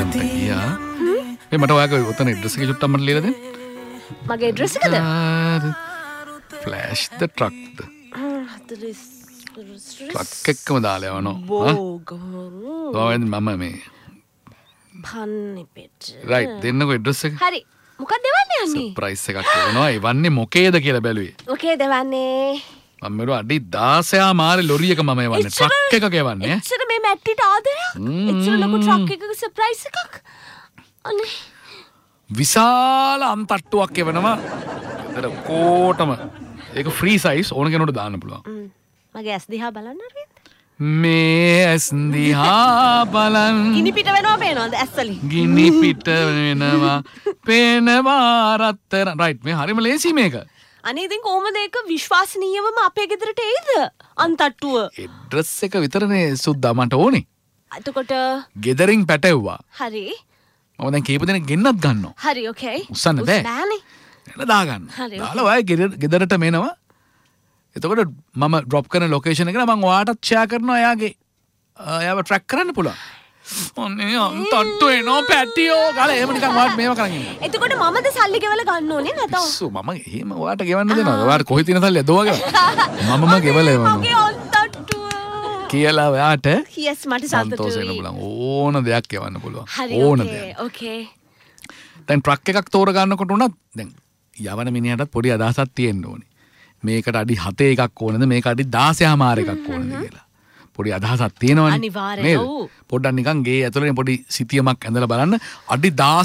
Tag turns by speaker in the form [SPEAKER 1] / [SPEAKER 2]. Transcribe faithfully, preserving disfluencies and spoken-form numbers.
[SPEAKER 1] එතනට ගියා. මේ මට ඔයාගේ උතන ඇඩ්‍රස් එක චුට්ටක් මට ලියලා දෙන්න.
[SPEAKER 2] මගේ ඇඩ්‍රස් එකද?
[SPEAKER 1] ෆ්ලෑෂ් ද ට්‍රක් ද? ට්‍රක් එකම දාලා යවනවා. බෝග මම මේ
[SPEAKER 2] පන්නිපෙට.
[SPEAKER 1] රයිට් දෙන්නකෝ ඇඩ්‍රස් එක.
[SPEAKER 2] හරි. මොකක්ද දෙවන්නේ යන්නේ?
[SPEAKER 1] සර්ප්‍රයිස් එකක් වෙනවා. ඒ වන්නේ මොකේද කියලා බැලුවේ.
[SPEAKER 2] මොකේ දෙවන්නේ?
[SPEAKER 1] මම මෙරු අඩි දාසයා මාරේ ලොරි එක මම එවන්නේ. ට්‍රක් එකක එවන්නේ.
[SPEAKER 2] එච්චර මේ මැට්ටිට ආදරයක්? එච්චර ලොකු ට්‍රක් එකක සර්ප්‍රයිස් එකක්? අනේ
[SPEAKER 1] විශාල අන්තට්ටුවක් එවනවා. ඒතර කොටම ඒක ෆ්‍රී සයිස් ඕන කෙනෙකුට දාන්න පුළුවන්.
[SPEAKER 2] මගේ ඇස් දිහා බලන්න හරියද?
[SPEAKER 1] මේ ඇස් දිහා බලන්
[SPEAKER 2] ගිනි පිට වෙනවා පේනවද ඇස් වලින්?
[SPEAKER 1] ගිනි පිට වෙනවා පේනවා රත්තරන්. රයිට් මේ හරිම ලේසි මේක.
[SPEAKER 2] අනේ ඉතින් කොහොමද ඒක විශ්වාසනීයවම අපේ ගෙදරට එයිද? අන්තට්ටුව.
[SPEAKER 1] ඇඩ්‍රස් එක විතරනේ සුද්දා මට ඕනේ.
[SPEAKER 2] එතකොට
[SPEAKER 1] ගෙදරින් පැටවුවා.
[SPEAKER 2] හරි.
[SPEAKER 1] මම දැන් කීප දෙනෙක් ගෙන්නත් ගන්නවා.
[SPEAKER 2] හරි ඕකේ.
[SPEAKER 1] උස්සන්න බෑ.
[SPEAKER 2] බෑනේ.
[SPEAKER 1] එළ දාගන්න. දාලා ඔය ගෙදරට මෙනවා. එතකොට මම ඩ්‍රොප් කරන ලොකේෂන් එක මම ඔයාටත් ෂෙයා කරනවා. එයාගේ එයාව ට්‍රැක් කරන්න පුළුවන්. ඔන්නේ අන්තට්ටු එනවා පැටියෝ ගාලා එහෙම නිකන් ඔයාට මේව කරන් ඉන්න.
[SPEAKER 2] එතකොට මමද සල්ලි ගෙවලා ගන්න ඕනේ නැතෝ?
[SPEAKER 1] සු මම එහෙම ඔයාට ගෙවන්න දෙනවා. ඔයාට කොහේ තියෙන සල්ලි අදෝ වගේ. මමම ගෙවලා එවනවා.
[SPEAKER 2] මගේ අන්තට්ටුව
[SPEAKER 1] කියලා ඔයාට
[SPEAKER 2] yes මට සතුටුයි.
[SPEAKER 1] සන්තෝෂ වෙන්න පුළුවන්. ඕන දෙයක් එවන්න පුළුවන්.
[SPEAKER 2] ඕන
[SPEAKER 1] දෙයක්.
[SPEAKER 2] ඕකේ.
[SPEAKER 1] දැන් ට්‍රක් එකක් තෝර ගන්නකොට උනත් දැන් යවන මිනිහටත් පොඩි අදහසක් තියෙන්න ඕනේ. මේකට අඩි හතේ එකක් ඕනද මේක අඩි දාසයා මාර එකක් ඕනද කියලා. පොඩි අදහසක් තියෙනවනේ.
[SPEAKER 2] අනිවාර්යයෙන්. ඔව්.
[SPEAKER 1] පොඩ්ඩක් නිකන් ගේ ඇතුලේ පොඩි සිතියමක් ඇඳලා බලන්න අඩි